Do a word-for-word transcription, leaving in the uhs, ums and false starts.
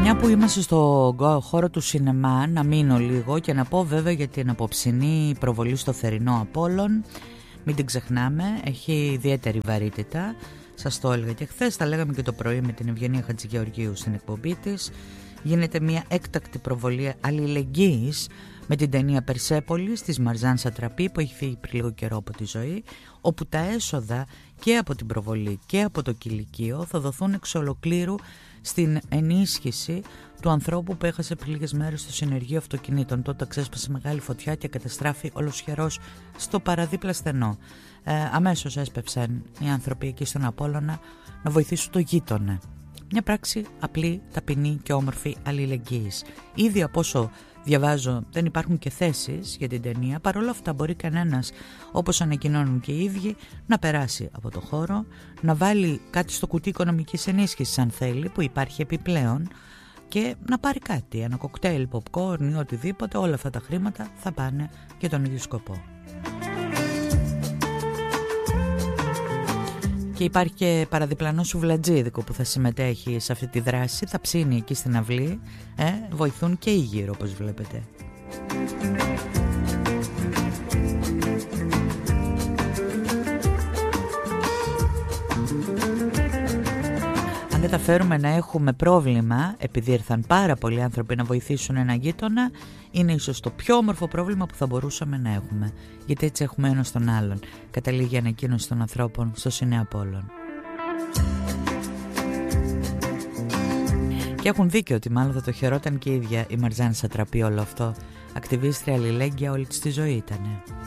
Μια που είμαστε στο χώρο του σινεμά, να μείνω λίγο και να πω βέβαια για την απόψινή προβολή στο θερινό Απόλλων. Μην την ξεχνάμε, έχει ιδιαίτερη βαρύτητα. Σας το έλεγα και χθες, τα λέγαμε και το πρωί με την Ευγενία Χατζηγεωργίου στην εκπομπή της. Γίνεται μια έκτακτη προβολή αλληλεγγύης με την ταινία Περσέπολης της Μαρζάν Σατραπή, που έχει φύγει πριν λίγο καιρό από τη ζωή, όπου τα έσοδα και από την προβολή και από το κηλικείο θα δοθούν εξ ολοκλήρου στην ενίσχυση του ανθρώπου που έχασε πριν λίγες μέρες στο συνεργείο αυτοκινήτων. Τότε ξέσπασε μεγάλη φωτιά και καταστράφη ολοσχερός στο παραδίπλα στενό. Ε, αμέσως έσπευσαν οι άνθρωποι εκεί στον Απόλλωνα να βοηθήσουν το γείτονα. Μια πράξη απλή, ταπεινή και όμορφη αλληλεγγύης. Ήδη από όσο διαβάζω δεν υπάρχουν και θέσεις για την ταινία. Παρ' όλα αυτά μπορεί κανένας, όπως ανακοινώνουν και οι ίδιοι, να περάσει από το χώρο, να βάλει κάτι στο κουτί οικονομικής ενίσχυσης αν θέλει, που υπάρχει επιπλέον, και να πάρει κάτι, ένα κοκτέιλ, popcorn ή οτιδήποτε. Όλα αυτά τα χρήματα θα πάνε για τον ίδιο σκοπό. Και υπάρχει και παραδιπλανό σουβλατζίδικο που θα συμμετέχει σε αυτή τη δράση. Θα ψήνει εκεί στην αυλή. ε, Βοηθούν και οι γύρω, όπως βλέπετε. Αν καταφέρουμε να έχουμε πρόβλημα, επειδή ήρθαν πάρα πολλοί άνθρωποι να βοηθήσουν ένα γείτονα, είναι ίσως το πιο όμορφο πρόβλημα που θα μπορούσαμε να έχουμε. Γιατί έτσι έχουμε ένας τον άλλον. Καταλήγει η ανακοίνωση των ανθρώπων στο Σινέ Απόλλων. Και έχουν δίκιο ότι μάλλον θα το χαιρόταν και η ίδια η Μαρζάν Σατραπή όλο αυτό. Ακτιβίστρια αλληλέγγυα όλη της τη ζωή ήτανε.